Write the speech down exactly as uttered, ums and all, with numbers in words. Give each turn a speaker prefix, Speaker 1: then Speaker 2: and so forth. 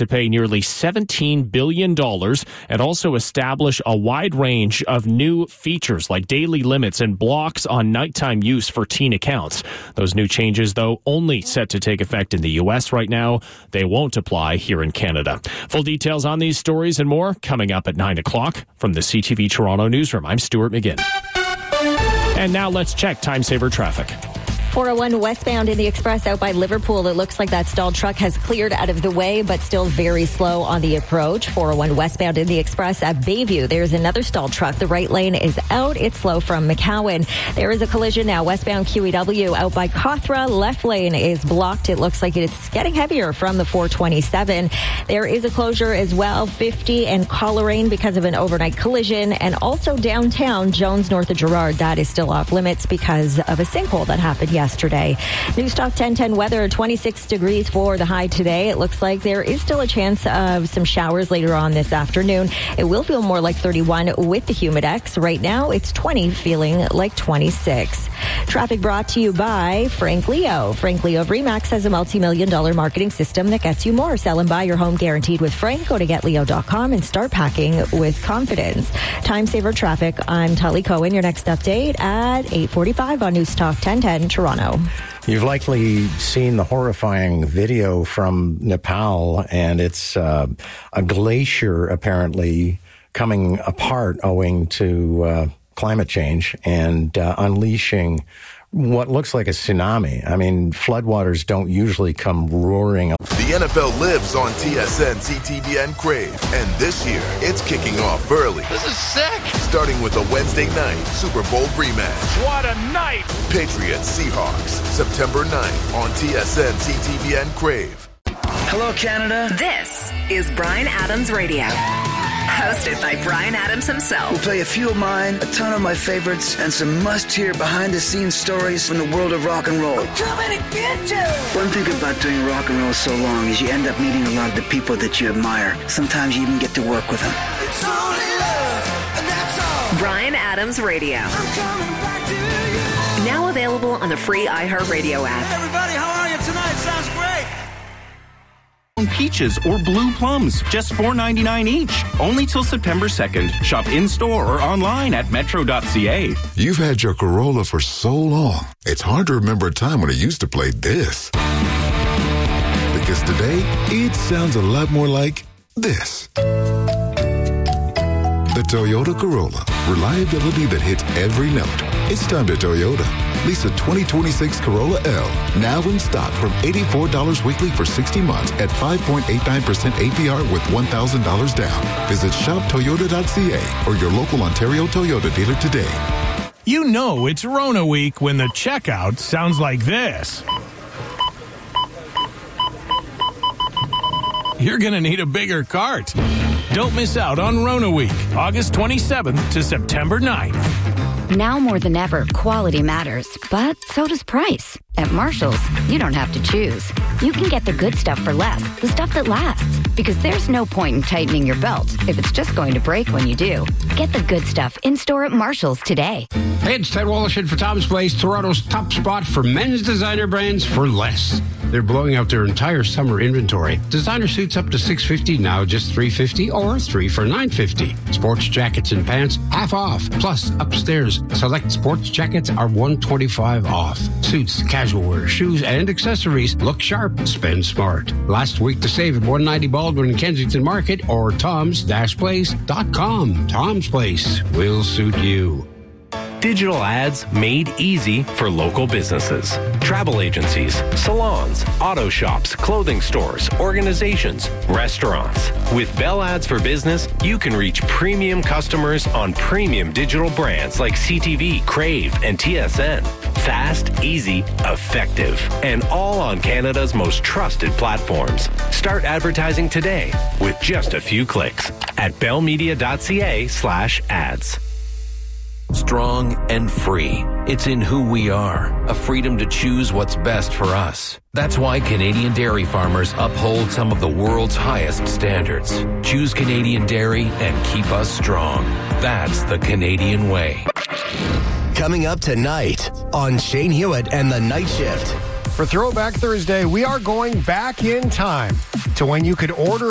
Speaker 1: to pay nearly seventeen billion dollars and also establish a wide range of new features like daily limits and blocks on nighttime use for teen accounts. Those new changes, though, only set to take effect in the U S right now. They won't apply here in Canada. Full details on these stories and more coming up at nine o'clock. From the C T V Toronto Newsroom, I'm Stuart McGinn. And now let's check Time Saver traffic.
Speaker 2: four oh one westbound in the Express out by Liverpool. It looks like that stalled truck has cleared out of the way, but still very slow on the approach. four oh one westbound in the Express at Bayview. There's another stalled truck. The right lane is out. It's slow from McCowan. There is a collision now westbound Q E W out by Cawthra. Left lane is blocked. It looks like it's getting heavier from the four twenty-seven. There is a closure as well, fifty and Coleraine because of an overnight collision. And also downtown, Jones north of Gerrard. That is still off limits because of a sinkhole that happened yesterday. Yesterday. News Talk ten ten weather, twenty-six degrees for the high today. It looks like there is still a chance of some showers later on this afternoon. It will feel more like thirty-one with the Humidex. Right now, it's twenty, feeling like twenty-six. Traffic brought to you by Frank Leo. Frank Leo of Remax has a multi-million dollar marketing system that gets you more. Sell and buy your home guaranteed with Frank. Go to get leo dot com and start packing with confidence. Time Saver Traffic. I'm Tully Cohen. Your next update at eight forty-five on News Talk ten ten Toronto.
Speaker 3: You've likely seen the horrifying video from Nepal, and it's uh, a glacier apparently coming apart owing to uh, climate change and uh, unleashing what looks like a tsunami. I mean, floodwaters don't usually come roaring up.
Speaker 4: The N F L lives on T S N, C T V N Crave, and this year it's kicking off early.
Speaker 5: This is sick!
Speaker 4: Starting with a Wednesday night Super Bowl rematch.
Speaker 5: What a night!
Speaker 4: Patriots Seahawks, September ninth on T S N, C T V N Crave.
Speaker 6: Hello, Canada.
Speaker 7: This is Bryan Adams Radio. Hosted by Bryan Adams himself.
Speaker 6: We'll play a few of mine, a ton of my favorites, and some must-hear behind-the-scenes stories from the world of rock and roll.
Speaker 8: I'm coming to get you!
Speaker 6: One thing about doing rock and roll so long is you end up meeting a lot of the people that you admire. Sometimes you even get to work with them.
Speaker 8: It's only love, and that's all.
Speaker 7: Bryan Adams Radio.
Speaker 8: I'm coming back to you.
Speaker 7: Now available on the free iHeartRadio app.
Speaker 8: Hey everybody, how are you tonight? Sounds great.
Speaker 9: Peaches or blue plums, just four ninety-nine each. Only till September second. Shop in-store or online at metro dot c a.
Speaker 10: You've had your Corolla for so long, it's hard to remember a time when it used to play this. Because today, it sounds a lot more like this. The Toyota Corolla. Reliability that hits every note. It's time to Toyota. Lease a twenty twenty-six Corolla L. Now in stock from eighty-four dollars weekly for sixty months at five point eight nine percent A P R with one thousand dollars down. Visit shop toyota dot c a or your local Ontario Toyota dealer today.
Speaker 11: You know it's Rona week when the checkout sounds like this. You're going to need a bigger cart. Don't miss out on Rona week, August twenty-seventh to September ninth.
Speaker 12: Now more than ever, quality matters, but so does price. At Marshall's, you don't have to choose. You can get the good stuff for less, the stuff that lasts. Because there's no point in tightening your belt if it's just going to break when you do. Get the good stuff in-store at Marshall's today.
Speaker 13: Hey, it's Ted Wallachin for Tom's Place, Toronto's top spot for men's designer brands for less. They're blowing out their entire summer inventory. Designer suits up to six hundred fifty dollars, now just three hundred fifty dollars or three for nine hundred fifty dollars. Sports jackets and pants, half off. Plus, upstairs, select sports jackets are one hundred twenty-five dollars off. Suits, casual wear, shoes, and accessories. Look sharp, spend smart. Last week to save at one ninety Baldwin and Kensington Market or toms dash place dot com. Tom's Place will suit you.
Speaker 14: Digital ads made easy for local businesses. Travel agencies, salons, auto shops, clothing stores, organizations, restaurants. With Bell Ads for Business, you can reach premium customers on premium digital brands like C T V, Crave, and T S N. Fast, easy, effective, and all on Canada's most trusted platforms. Start advertising today with just a few clicks at bellmedia dot c a slash ads.
Speaker 15: Strong and free. It's in who we are. A freedom to choose what's best for us. That's why Canadian dairy farmers uphold some of the world's highest standards. Choose Canadian dairy and keep us strong. That's the Canadian way.
Speaker 16: Coming up tonight on Shane Hewitt and the Night Shift.
Speaker 17: For Throwback Thursday, we are going back in time to when you could order